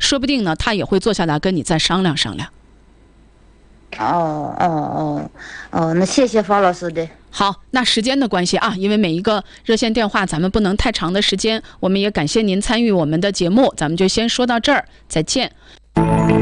说不定呢，他也会坐下来跟你再商量商量。 那谢谢方老师的。 好，那时间的关系啊，因为每一个热线电话咱们不能太长的时间，我们也感谢您参与我们的节目，咱们就先说到这儿，再见。